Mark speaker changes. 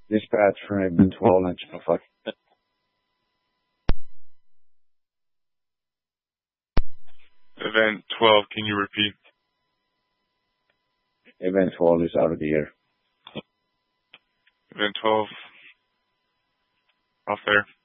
Speaker 1: Dispatch from Event 12 and fuck.
Speaker 2: Event 12, can you repeat?
Speaker 1: Event 12 is out of the air.
Speaker 2: Event 12, off there.